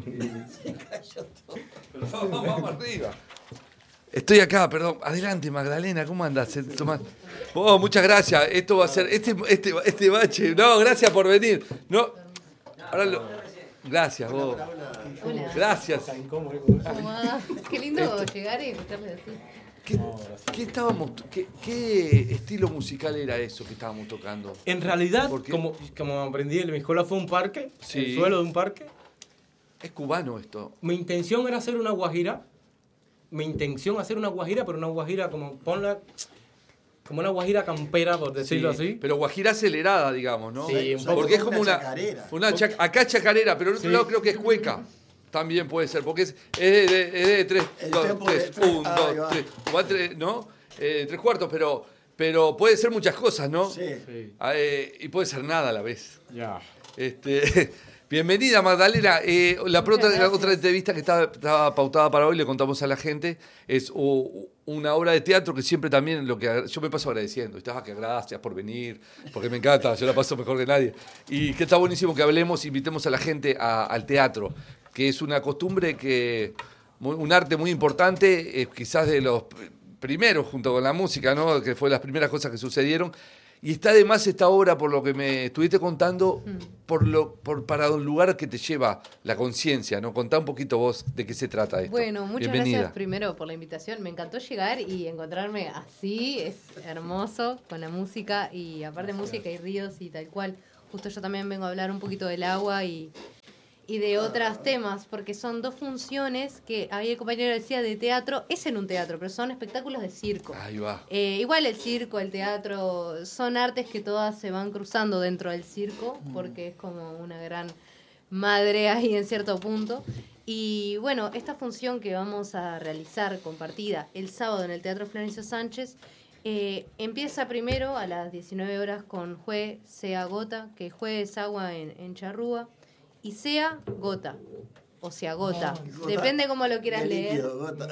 Se cayó todo. Pero vamos arriba. Estoy acá, perdón. Adelante, Magdalena, ¿cómo andas? Tomás. Oh, muchas gracias. Esto va a ser. Este bache. No, gracias por venir. No. Ahora gracias, vos. Hola. Gracias. ¿Cómo va? Qué lindo llegar y escucharles así. ¿Qué estilo musical era eso que estábamos tocando? En realidad, como aprendí en mi escuela, fue un parque, Sí. el suelo de un parque. Es cubano esto. Mi intención era hacer una guajira. Pero una guajira como una guajira campera, por decirlo Sí, así. pero guajira acelerada, digamos, ¿no? Sí, un porque poco. es como chacarera. Acá es chacarera, pero en otro Sí. lado creo que es cueca. También puede ser, porque es de 3, El 2, tempo 3, de 1, ahí 2, va. 3, 4, ¿no? 3 cuartos, pero puede ser muchas cosas, ¿no? Sí. Sí. Y puede ser nada a la vez. Ya. Bienvenida, Magdalena. La gracias. otra entrevista que estaba pautada para hoy, le contamos a la gente, es una obra de teatro que siempre también yo me paso agradeciendo. Que gracias por venir, porque me encanta, yo la paso mejor que nadie. Y que está buenísimo que hablemos, invitemos a la gente al teatro, que es una costumbre un arte muy importante, quizás de los primeros junto con la música, ¿no? Que fue las primeras cosas que sucedieron. Y está además esta obra, por lo que me estuviste contando, para un lugar que te lleva la conciencia, ¿no? Contá un poquito vos de qué se trata esto. Bueno, muchas Bienvenida. gracias primero por la invitación. Me encantó llegar y encontrarme así. Es hermoso con la música y aparte música y ríos y tal cual. Justo yo también vengo a hablar un poquito del agua y de otros temas, porque son dos funciones que ahí el compañero decía de teatro, es en un teatro, pero son espectáculos de circo. Ahí va. Igual el circo, el teatro, son artes que todas se van cruzando dentro del circo, porque es como una gran madre ahí en cierto punto. Y bueno, esta función que vamos a realizar compartida el sábado en el Teatro Florencio Sánchez, empieza primero a las 19 horas con Jue Sea Gota, que Jue es agua en charrúa, y Sea Gota, o Sea Gota, depende cómo lo quieras leer. Líquido, gota.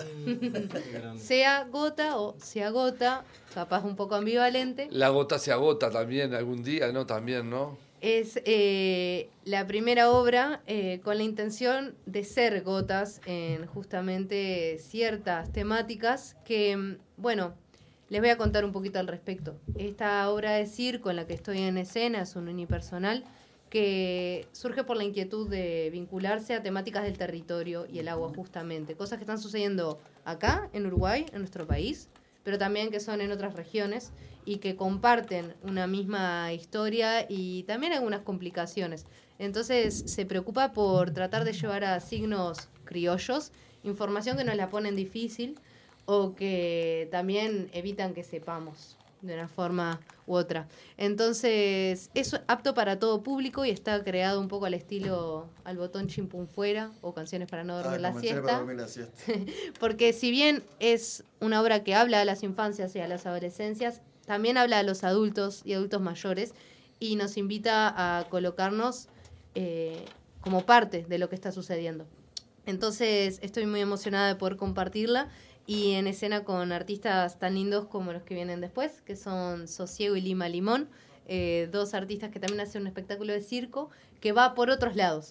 Sea Gota o Sea Gota, capaz un poco ambivalente. La gota se agota también algún día, ¿no? También, ¿no? Es la primera obra con la intención de ser gotas en justamente ciertas temáticas que, bueno, les voy a contar un poquito al respecto. Esta obra de circo en la que estoy en escena es un unipersonal que surge por la inquietud de vincularse a temáticas del territorio y el agua justamente, cosas que están sucediendo acá en Uruguay, en nuestro país, pero también que son en otras regiones y que comparten una misma historia y también algunas complicaciones. Entonces se preocupa por tratar de llevar a signos criollos información que nos la ponen difícil o que también evitan que sepamos de una forma u otra. Entonces es apto para todo público y está creado un poco al estilo Al botón chimpún fuera o Canciones para no dormir la Comencé para siesta. dormir la siesta. Porque si bien es una obra que habla a las infancias y a las adolescencias, también habla a los adultos y adultos mayores y nos invita a colocarnos como parte de lo que está sucediendo. Entonces estoy muy emocionada de poder compartirla y en escena con artistas tan lindos como los que vienen después, que son Sosiego y Lima Limón, dos artistas que también hacen un espectáculo de circo que va por otros lados.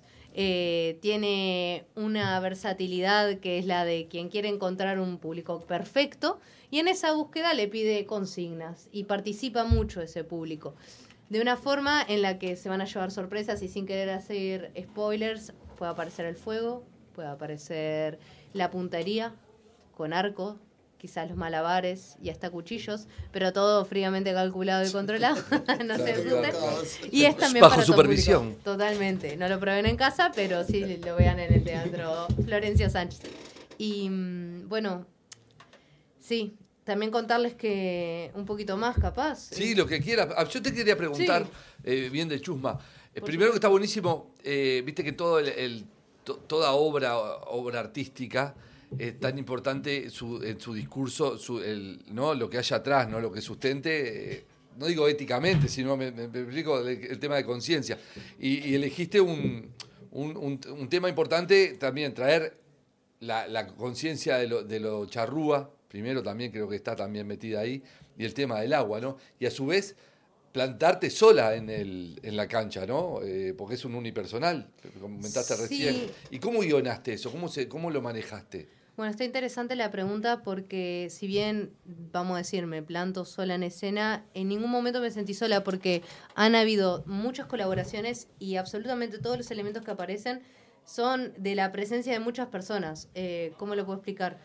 Tiene una versatilidad que es la de quien quiere encontrar un público perfecto y en esa búsqueda le pide consignas y participa mucho ese público. De una forma en la que se van a llevar sorpresas y sin querer hacer spoilers, puede aparecer el fuego, puede aparecer la puntería con arco, quizás los malabares y hasta cuchillos, pero todo fríamente calculado y controlado, no se asusten. Y es también Bajo para todo supervisión. público. Totalmente. No lo prueben en casa, pero sí lo vean en el Teatro Florencio Sánchez. Y bueno, sí, también contarles que un poquito más capaz. Sí, lo que quieras. Yo te quería preguntar, bien de chusma. Primero que está buenísimo, viste que toda obra artística es tan importante en su discurso, ¿no? Lo que haya atrás, ¿no? Lo que sustente, no digo éticamente, sino me explico el tema de conciencia. Y elegiste un tema importante también, traer la conciencia de lo charrúa, primero también creo que está también metida ahí, y el tema del agua, ¿no? Y a su vez plantarte sola en la cancha, ¿no? Porque es un unipersonal, comentaste recién. ¿Y cómo guionaste eso? ¿Cómo lo manejaste? Bueno, está interesante la pregunta porque si bien, vamos a decir, me planto sola en escena, en ningún momento me sentí sola porque han habido muchas colaboraciones y absolutamente todos los elementos que aparecen son de la presencia de muchas personas. ¿Cómo lo puedo explicar?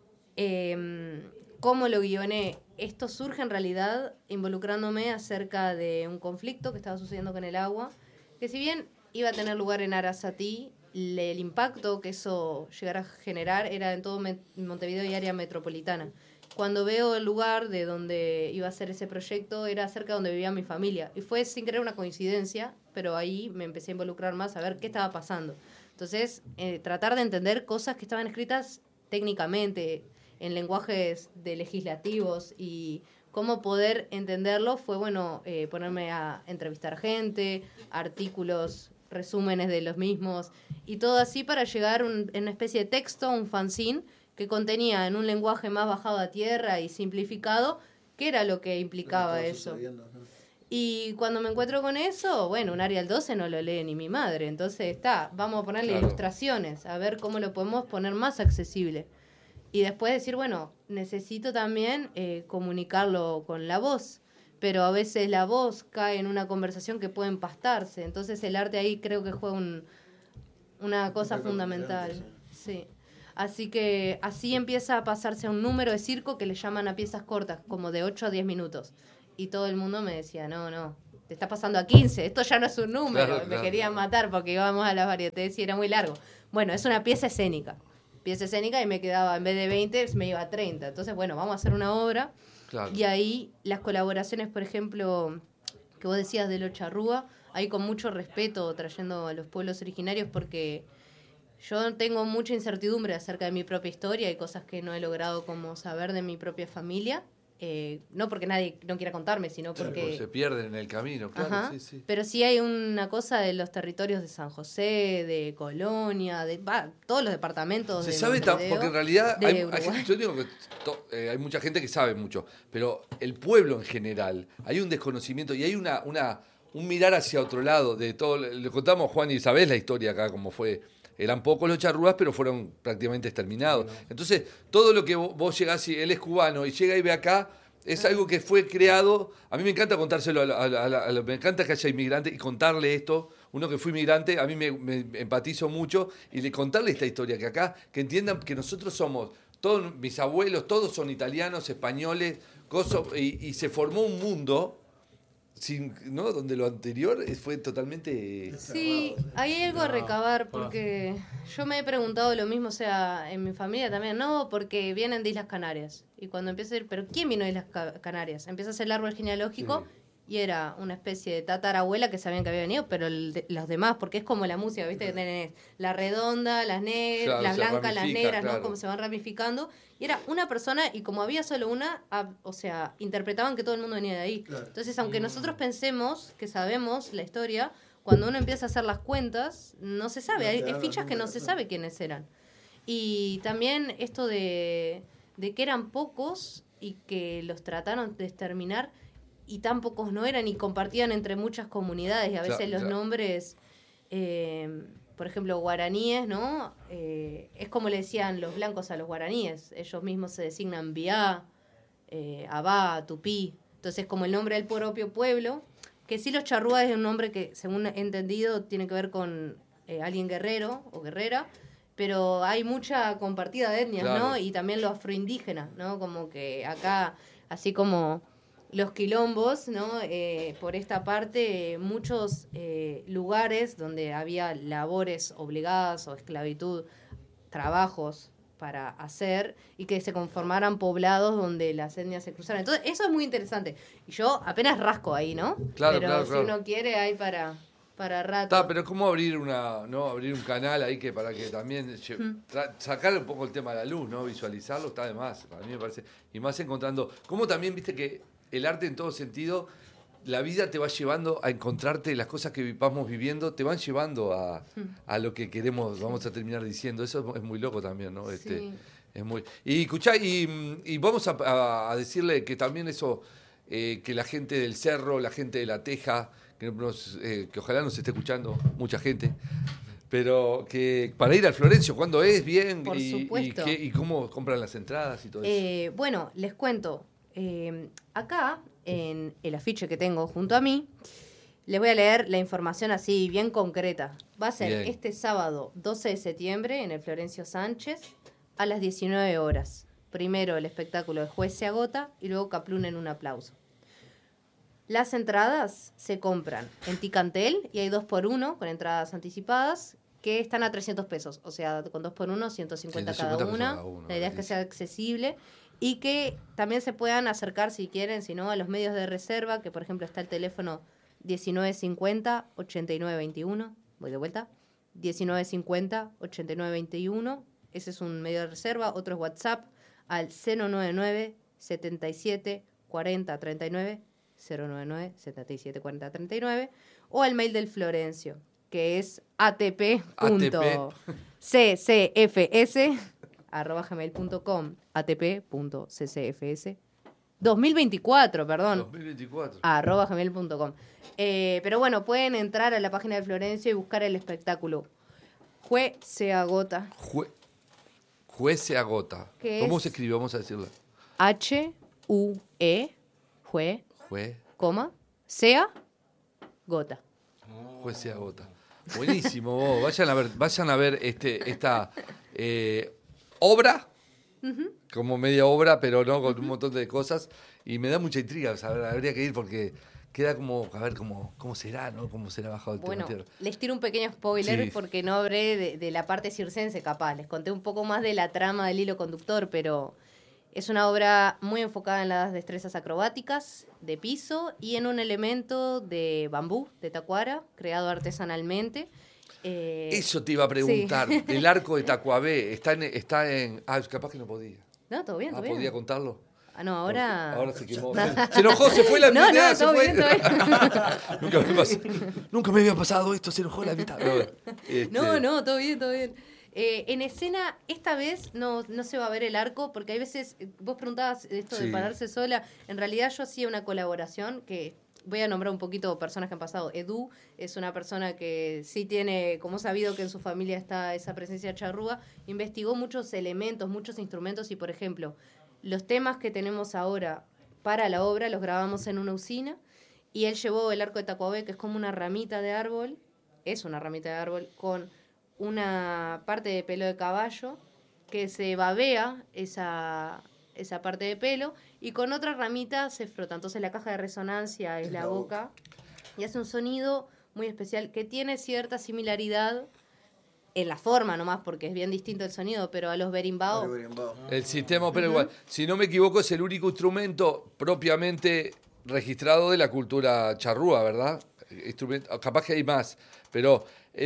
¿Cómo lo guioné? Esto surge en realidad involucrándome acerca de un conflicto que estaba sucediendo con el agua, que si bien iba a tener lugar en Arasatí, el impacto que eso llegara a generar era en todo Montevideo y área metropolitana. Cuando veo el lugar de donde iba a ser ese proyecto, era cerca de donde vivía mi familia. Y fue sin querer una coincidencia, pero ahí me empecé a involucrar más a ver qué estaba pasando. Entonces, tratar de entender cosas que estaban escritas técnicamente, en lenguajes de legislativos y cómo poder entenderlo fue, bueno, ponerme a entrevistar gente, artículos, resúmenes de los mismos y todo así para llegar a una especie de texto, un fanzine que contenía en un lenguaje más bajado a tierra y simplificado qué era lo que implicaba eso. Y cuando me encuentro con eso, bueno, un Arial 12 no lo lee ni mi madre, entonces vamos a ponerle ilustraciones, a ver cómo lo podemos poner más accesible. Y después decir, bueno, necesito también comunicarlo con la voz, pero a veces la voz cae en una conversación que puede empastarse. Entonces el arte ahí creo que juega una cosa fundamental. Sí. Así que así empieza a pasarse a un número de circo que le llaman a piezas cortas, como de 8 a 10 minutos. Y todo el mundo me decía, no, te está pasando a 15, esto ya no es un número. Claro. Me querían matar porque íbamos a las varietés y era muy largo. Bueno, es una pieza escénica y me quedaba, en vez de 20, me iba a 30. Entonces, bueno, vamos a hacer una obra. Claro. Y ahí las colaboraciones, por ejemplo, que vos decías de Lo Charrúa, ahí con mucho respeto trayendo a los pueblos originarios porque yo tengo mucha incertidumbre acerca de mi propia historia y cosas que no he logrado como saber de mi propia familia. No porque nadie no quiera contarme, sino porque... se pierden en el camino, claro. Sí. Pero sí hay una cosa de los territorios de San José, de Colonia, de todos los departamentos. Se de sabe, porque en realidad yo digo que hay mucha gente que sabe mucho, pero el pueblo en general, hay un desconocimiento y hay un mirar hacia otro lado de todo. Le contamos, Juan y Isabel, la historia acá, como fue. Eran pocos los charrúas, pero fueron prácticamente exterminados. Entonces, todo lo que vos llegás, y él es cubano y llega y ve acá, es algo que fue creado. A mí me encanta contárselo, me encanta que haya inmigrantes y contarle esto. Uno que fue inmigrante, a mí me empatizo mucho y contarle esta historia, que acá, que entiendan que nosotros somos, todos mis abuelos, todos son italianos, españoles, y se formó un mundo... ¿no? Donde lo anterior fue totalmente... Sí, hay algo a recabar, porque yo me he preguntado lo mismo, o sea, en mi familia también, no, porque vienen de Islas Canarias. Y cuando empiezo a decir, ¿pero quién vino de Islas Canarias? Empieza a hacer el árbol genealógico y era una especie de tatarabuela que sabían que había venido, pero los demás, porque es como la música, ¿viste? Que tenés la redonda, las negras, las blancas, las negras, ¿no? Como se van ramificando. Y era una persona, y como había solo una, o sea, interpretaban que todo el mundo venía de ahí. Claro. Entonces, aunque nosotros pensemos que sabemos la historia, cuando uno empieza a hacer las cuentas, no se sabe. Hay fichas que no se sabe quiénes eran. Y también esto de que eran pocos y que los trataron de exterminar, y tan pocos no eran, y compartían entre muchas comunidades, y a veces los nombres... por ejemplo, guaraníes, ¿no? Es como le decían los blancos a los guaraníes. Ellos mismos se designan Biá, Abá, Tupí. Entonces, como el nombre del propio pueblo, que sí los charrúas es un nombre que, según he entendido, tiene que ver con alguien guerrero o guerrera, pero hay mucha compartida de etnias, ¿no? Y también los afroindígenas, ¿no? Como que acá, así como... los quilombos, ¿no? Por esta parte, muchos lugares donde había labores obligadas o esclavitud, trabajos para hacer y que se conformaran poblados donde las etnias se cruzaran. Entonces, eso es muy interesante. Y yo apenas rasco ahí, ¿no? Pero si uno quiere, hay para rato. Pero es como abrir abrir un canal ahí que para que también sacar un poco el tema a la luz, ¿no? Visualizarlo está de más, a mí me parece. Y más encontrando, como también viste que el arte en todo sentido, la vida te va llevando a encontrarte, las cosas que vamos viviendo te van llevando a lo que queremos, vamos a terminar diciendo. Eso es muy loco también, ¿no? Sí. Es muy... Y escuchá, y vamos a decirle que también eso, que la gente del Cerro, la gente de La Teja, que ojalá nos esté escuchando mucha gente, pero que para ir al Florencio, ¿cuándo es? Bien, Por supuesto. ¿Y cómo compran las entradas y todo eso? Bueno, les cuento. Acá, en el afiche que tengo junto a mí, les voy a leer la información así bien concreta. Va a ser Bien. este sábado 12 de septiembre en el Florencio Sánchez a las 19 horas. Primero el espectáculo de Juez se agota y luego Kaplun en un aplauso. Las entradas se compran en Ticantel y hay 2x1 con entradas anticipadas que están a 300 pesos. O sea, con 2x1, 150 cada 150 una. cada uno, La idea es que sea accesible y que también se puedan acercar si quieren, si no, a los medios de reserva, que por ejemplo está el teléfono 1950-8921. Voy de vuelta. 1950-8921. Ese es un medio de reserva. Otro es WhatsApp al 099-77-40-39. 099-77-40-39. O al mail del Florencio, que es atp.ccfs@gmail.com. atp.ccfs 2024, perdón. 2024. @gmail.com. Pero bueno, pueden entrar a la página de Florencio y buscar el espectáculo. Juez se agota. Juez se agota. ¿Qué ¿Cómo es? se escribe? Vamos a decirlo. HUE, jue, Juez, coma, sea, gota. juez se agota. Buenísimo, vos. Vayan a ver esta obra, como media obra, pero no con un montón de cosas. Y me da mucha intriga, saber, habría que ir porque queda como, a ver cómo será, ¿no? Cómo será bajado el Bueno, tema. les tiro un pequeño spoiler Sí. porque no hablé de la parte circense capaz. Les conté un poco más de la trama del hilo conductor, pero es una obra muy enfocada en las destrezas acrobáticas, de piso y en un elemento de bambú, de tacuara, creado artesanalmente. Eso te iba a preguntar. sí. El arco de Tacuabé está en. Ah, capaz que no podía. No, todo bien, todo bien. ¿Podía contarlo? Ah, no, ahora... Ahora se quemó. Se enojó, se fue la No, mitad. no, se todo fue. bien, todo bien. Nunca me había pasado esto, se enojó la mitad. No, todo bien, todo bien. En escena, esta vez no se va a ver el arco, porque hay veces, vos preguntabas esto de Sí. pararse sola, en realidad yo hacía una colaboración que, voy a nombrar un poquito personas que han pasado. Edu es una persona que sí tiene, como sabido que en su familia está esa presencia charrúa, investigó muchos elementos, muchos instrumentos y, por ejemplo, los temas que tenemos ahora para la obra los grabamos en una usina y él llevó el arco de Tacuabé, que es como una ramita de árbol, es una ramita de árbol, con una parte de pelo de caballo que se babea esa parte de pelo y con otra ramita se frota. Entonces la caja de resonancia es la boca y hace un sonido muy especial que tiene cierta similaridad en la forma nomás, porque es bien distinto el sonido, pero a los berimbau. El sistema opera igual. Si no me equivoco, es el único instrumento propiamente registrado de la cultura charrúa, ¿verdad? Capaz que hay más, pero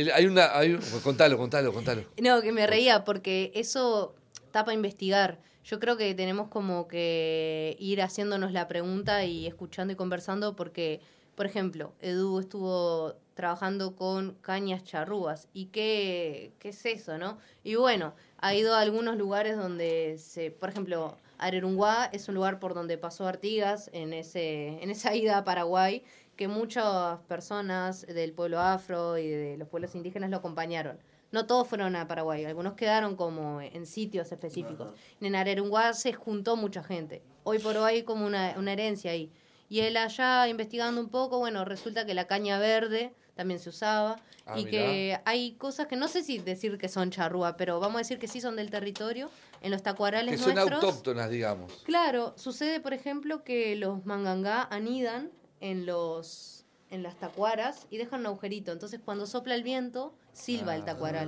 contalo. No, que me reía porque eso está para investigar. Yo creo que tenemos como que ir haciéndonos la pregunta y escuchando y conversando porque, por ejemplo, Edu estuvo trabajando con cañas charrúas. ¿Y qué es eso, no? Y bueno, ha ido a algunos lugares donde por ejemplo, Arerunguá es un lugar por donde pasó Artigas en esa ida a Paraguay, que muchas personas del pueblo afro y de los pueblos indígenas lo acompañaron. No todos fueron a Paraguay, algunos quedaron como en sitios específicos. En Arerunguá se juntó mucha gente. Hoy por hoy hay como una herencia ahí. Y él allá investigando un poco, bueno, resulta que la caña verde también se usaba y mirá. que hay cosas que no sé si decir que son charrúa, pero vamos a decir que sí son del territorio, en los tacuarales Que son nuestros. autóctonas, digamos. Claro, sucede por ejemplo que los mangangá anidan en las tacuaras y dejan un agujerito, entonces cuando sopla el viento silba el tacuaral.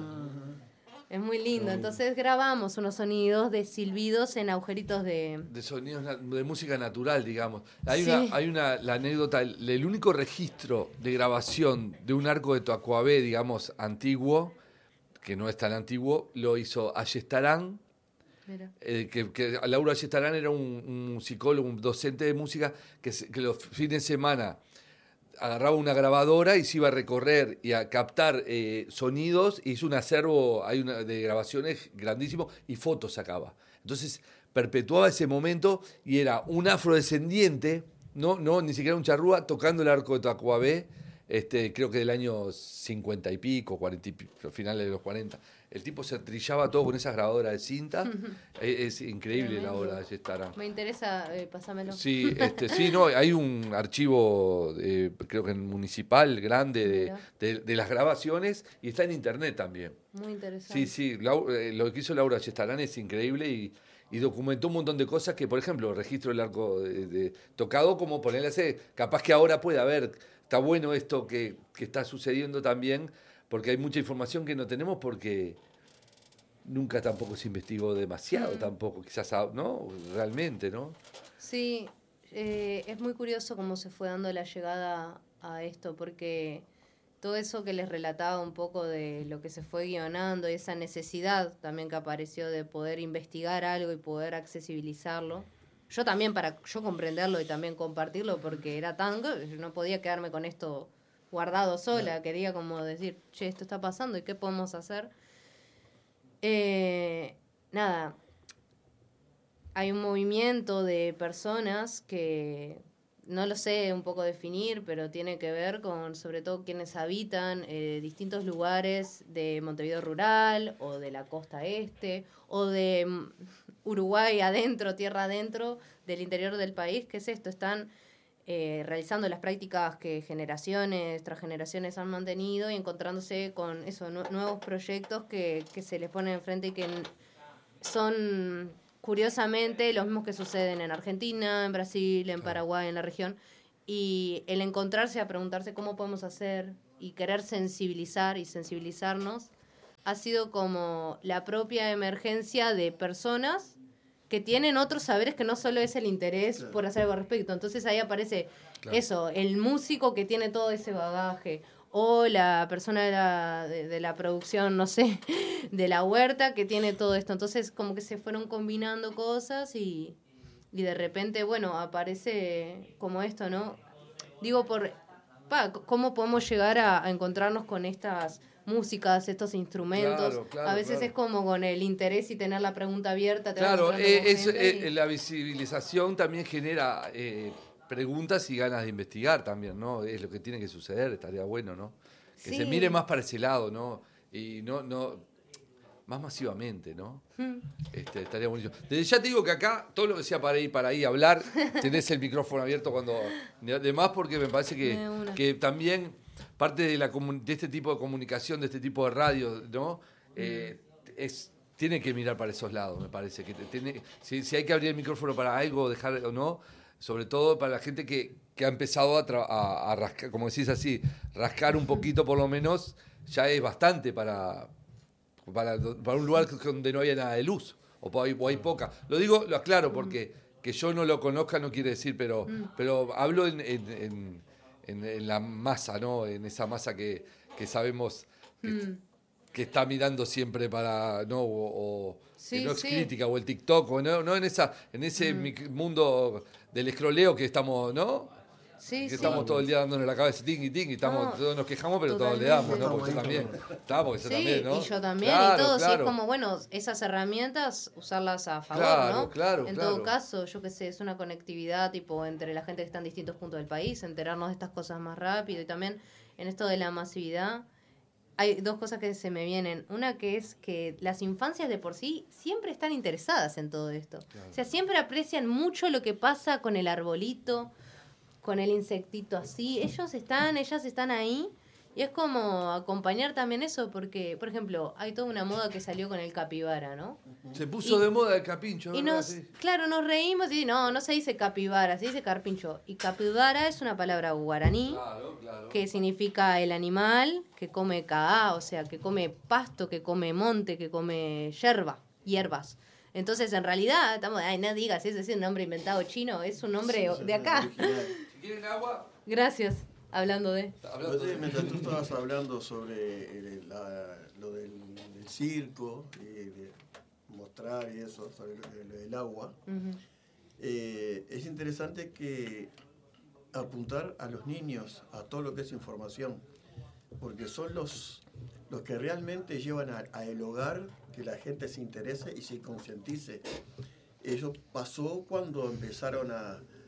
Es muy lindo, entonces grabamos unos sonidos de silbidos en agujeritos de sonidos de música natural, digamos. Sí. La anécdota, el único registro de grabación de un arco de Tacuabé, digamos, antiguo, que no es tan antiguo, lo hizo Ayestarán. Mira. Que Lauro Ayestarán era un psicólogo, un docente de música que los fines de semana agarraba una grabadora y se iba a recorrer y a captar sonidos, hizo un acervo de grabaciones grandísimo y fotos sacaba. Entonces perpetuaba ese momento y era un afrodescendiente, no, ni siquiera un charrúa, tocando el arco de Tacuabé, creo que del año 50 y pico, 40 y pico, finales de los 40. El tipo se trillaba todo con esas grabadoras de cinta. Es increíble la obra de Ayestarán. Me interesa, pásamelo. Sí, sí, no, hay un archivo, creo que municipal, grande, de las grabaciones, y está en internet también. Muy interesante. Sí, sí, lo que hizo Laura Ayestarán es increíble y documentó un montón de cosas que, por ejemplo, registro del arco tocado, como ponerle ese, capaz que ahora puede haber, está bueno esto que está sucediendo también, porque hay mucha información que no tenemos porque nunca tampoco se investigó demasiado, tampoco, quizás, ¿no? Realmente, ¿no? Sí, es muy curioso cómo se fue dando la llegada a esto, porque todo eso que les relataba un poco de lo que se fue guionando y esa necesidad también que apareció de poder investigar algo y poder accesibilizarlo. Yo también, para yo comprenderlo y también compartirlo, porque era tan... Yo no podía quedarme con esto guardado sola, quería como decir, che, esto está pasando y qué podemos hacer. Nada, hay un movimiento de personas que no lo sé un poco definir, pero tiene que ver con sobre todo quienes habitan distintos lugares de Montevideo rural o de la costa este o de Uruguay adentro, tierra adentro del interior del país. ¿Qué es esto? Están realizando las prácticas que generaciones tras generaciones han mantenido y encontrándose con eso, nuevos proyectos que se les ponen enfrente y que son curiosamente los mismos que suceden en Argentina, en Brasil, en Paraguay, en la región. Y el encontrarse a preguntarse cómo podemos hacer y querer sensibilizar y sensibilizarnos ha sido como la propia emergencia de personas que tienen otros saberes que no solo es el interés por hacer algo al respecto. Entonces ahí aparece eso, el músico que tiene todo ese bagaje, o la persona de la producción, no sé, de la huerta que tiene todo esto. Entonces como que se fueron combinando cosas y de repente, bueno, aparece como esto, ¿no? Digo, ¿cómo podemos llegar a encontrarnos con estas músicas, estos instrumentos? Claro, a veces es como con el interés y tener la pregunta abierta. Claro, la visibilización también genera preguntas y ganas de investigar también, ¿no? Es lo que tiene que suceder, estaría bueno, ¿no? Que se mire más para ese lado, ¿no? Y no más masivamente, ¿no? Estaría buenísimo. Desde ya te digo que acá, todo lo que sea para ir a hablar, tenés el micrófono abierto cuando... Además, porque me parece que también parte de este tipo de comunicación, de este tipo de radio, ¿no? Tiene que mirar para esos lados, me parece. Si hay que abrir el micrófono para algo, dejar o no, sobre todo para la gente que ha empezado a rascar, como decís así, rascar un poquito por lo menos, ya es bastante para un lugar donde no había nada de luz, o hay poca. Lo aclaro, porque que yo no lo conozca no quiere decir, pero hablo en la masa, ¿no? En esa masa que sabemos que está mirando siempre para, ¿no? Que no es crítica, o el TikTok, o no en ese mundo del escroleo que estamos, ¿no? Sí, que estamos todo el día dándonos la cabeza ting y todos nos quejamos, pero todos le damos, ¿no? Porque yo también. Porque yo también, ¿no? Y yo también, y todo. Sí, es como, bueno, esas herramientas, usarlas a favor, ¿no? En todo caso, yo qué sé, es una conectividad tipo entre la gente que está en distintos puntos del país, enterarnos de estas cosas más rápido. Y también en esto de la masividad, hay dos cosas que se me vienen. Una que es que las infancias de por sí siempre están interesadas en todo esto. Claro. O sea, siempre aprecian mucho lo que pasa con el arbolito, con el insectito así. Ellas están ahí. Y es como acompañar también eso, porque, por ejemplo, hay toda una moda que salió con el capibara, ¿no? Se puso de moda el capincho, y ¿verdad? Claro, nos reímos y no se dice capibara, se dice carpincho. Y capibara es una palabra guaraní, que significa el animal que come caá, o sea, que come pasto, que come monte, que come hierbas. Entonces, en realidad, no digas, ese es un nombre inventado chino, es un nombre de acá. ¿Quieren agua? Gracias. Hablando de... Mientras tú estabas hablando sobre lo del circo, de mostrar y eso, sobre lo del agua, es interesante que apuntar a los niños a todo lo que es información, porque son los que realmente llevan al hogar que la gente se interese y se concientice. Eso pasó cuando empezaron a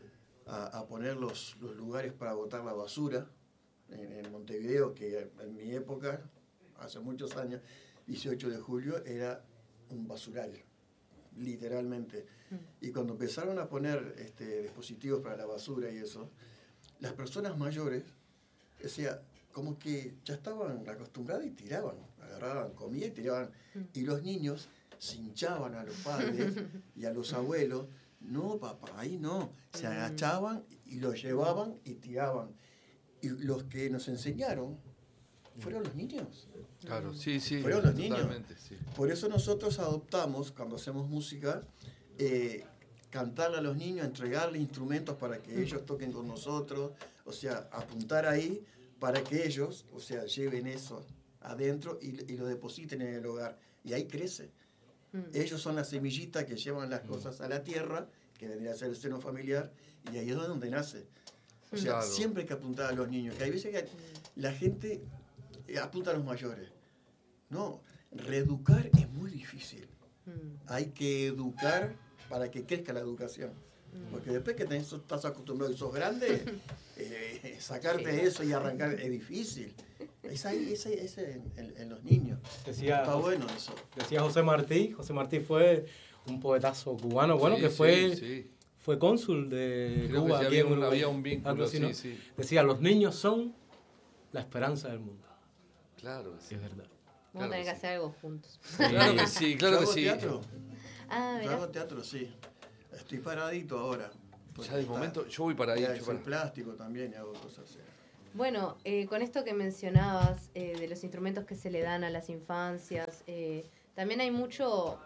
a poner los lugares para botar la basura en Montevideo, que en mi época, hace muchos años, 18 de julio, era un basural, literalmente. Y cuando empezaron a poner dispositivos para la basura y eso, las personas mayores, o sea, como que ya estaban acostumbradas y tiraban, agarraban comida y tiraban. Y los niños se hinchaban a los padres y a los abuelos. No, papá, ahí no. Se agachaban y los llevaban y tiraban. Y los que nos enseñaron fueron los niños. Claro, sí, sí. Fueron los niños. Sí. Por eso nosotros adoptamos, cuando hacemos música, cantarle a los niños, entregarles instrumentos para que ellos toquen con nosotros, o sea, apuntar ahí para que ellos, o sea, lleven eso adentro y lo depositen en el hogar. Y ahí crece. Ellos son la semillita que llevan las cosas a la tierra, que vendría a ser el seno familiar, y ahí es donde nace. O sea, claro. Siempre hay que apuntar a los niños. Que hay veces que la gente apunta a los mayores. No, reeducar es muy difícil. Hay que educar para que crezca la educación. Porque después que estás acostumbrado y sos grande, sacarte eso y arrancar es difícil. Es ahí, es en los niños. Está bueno eso. Decía José Martí. José Martí fue un poetazo cubano, bueno, Sí, que fue, sí. fue cónsul de Creo Cuba. que aquí en Uruguay. había un vínculo, Algo así, ¿no? sí. Decía, los niños son la esperanza del mundo. Claro que sí. Es verdad. Vamos a tener que que sí. hacer algo juntos. Claro que sí, claro ¿Yo que hago sí. teatro? Ah, Yo hago mirá. teatro, sí. Estoy paradito ahora. Ya de momento, yo voy para ahí. yo Soy para- plástico también y hago cosas así. Bueno, con esto que mencionabas de los instrumentos que se le dan a las infancias, también hay mucho,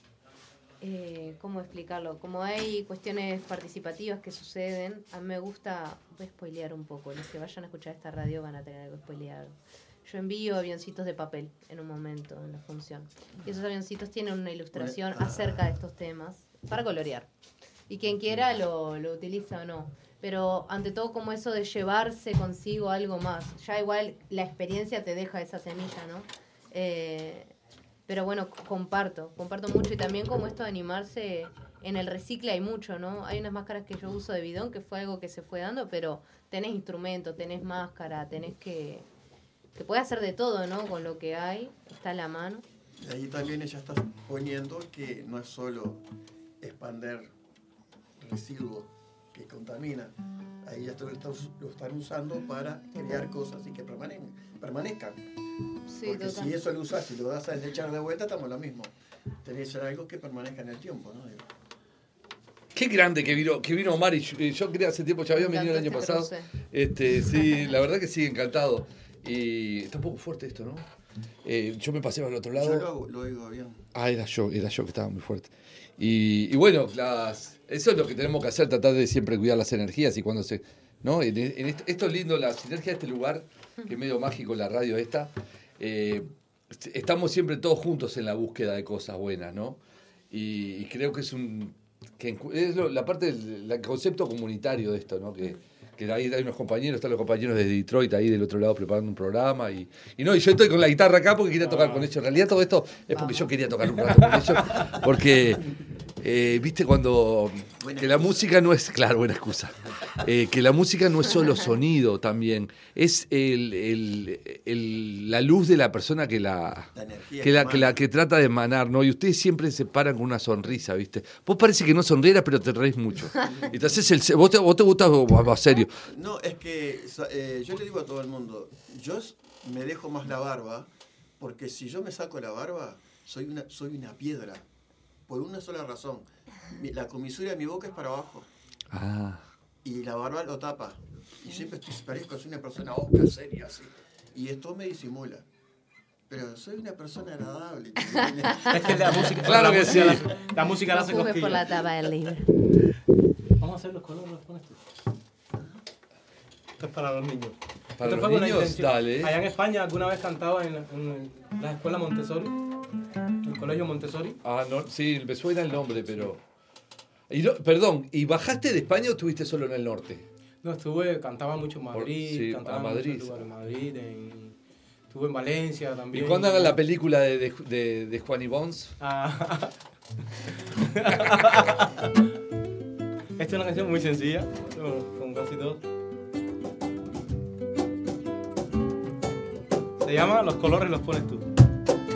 ¿cómo explicarlo? Como hay cuestiones participativas que suceden, a mí me gusta, voy a spoilear un poco, los que vayan a escuchar esta radio van a tener algo spoileado. Yo envío avioncitos de papel en un momento en la función. Y esos avioncitos tienen una ilustración acerca de estos temas para colorear. Y quien quiera lo utiliza o no. Pero ante todo como eso de llevarse consigo algo más. Ya igual la experiencia te deja esa semilla, ¿no? Pero bueno, comparto mucho. Y también como esto de animarse, en el recicle hay mucho, ¿no? Hay unas máscaras que yo uso de bidón, que fue algo que se fue dando, pero tenés instrumento, tenés máscara, tenés que puede hacer de todo, ¿no? Con lo que hay, está a la mano. Y ahí también ella está poniendo que no es solo expander residuos que contaminan. Ahí ya lo están usando para crear cosas y que permanezcan. Sí, Porque total. si eso lo usas y lo das a echar de vuelta, estamos lo mismo. Tenés que ser algo que permanezca en el tiempo, ¿no? Qué grande que vino Omar, y yo creo hace tiempo, ya había Me venido el año encantó pasado. este Sí, la verdad que sí, encantado. Y está un poco fuerte esto, ¿no? Yo me pasé al otro lado. Yo lo oigo bien. Ah, era yo que estaba muy fuerte. Y bueno, eso es lo que tenemos que hacer, tratar de siempre cuidar las energías y cuando se... ¿no? Esto es lindo, la sinergia de este lugar, que es medio mágico la radio esta. Estamos siempre todos juntos en la búsqueda de cosas buenas, ¿no? Y creo que es la parte del concepto comunitario de esto, ¿no? Que ahí hay unos compañeros, están los compañeros de Detroit ahí del otro lado preparando un programa y yo estoy con la guitarra acá porque quería tocar con ellos. En realidad todo esto es porque yo quería tocar un rato con ellos, porque viste cuando que la música no es, claro, buena excusa, que la música no es solo sonido también, es la luz de la persona que que trata de emanar, ¿no? Y ustedes siempre se paran con una sonrisa, ¿viste? Vos parece que no sonrieras, pero te reís mucho. Y te haces vos te gustás más serio. No, es que yo le digo a todo el mundo, yo me dejo más la barba, porque si yo me saco la barba, soy una piedra, por una sola razón. La comisura de mi boca es para abajo. Ah. Y la barba lo tapa. Y siempre parezco soy una persona osca, seria, así. Y esto me disimula. Pero soy una persona agradable. Es que la música, Claro que sí. La música la hace Juzgues por la cosquillas. tapa del libro. Vamos a hacer los colores con esto. Esto es para los niños. Para Esto los fue con una niños, intención. dale. Allá en España alguna vez cantaba en la escuela Montessori, el colegio Montessori. Ah, no, sí, me suena el nombre, pero... perdón, ¿y bajaste de España o estuviste solo en el norte? No, cantaba mucho en Madrid, Sí, cantaba en Madrid. muchos lugares, en Madrid, estuve en Valencia también. ¿Y cuándo hagan la película de Juan y Bones? Ah. Esta es una canción muy sencilla, con casi todos. Se llama Los colores los pones tú.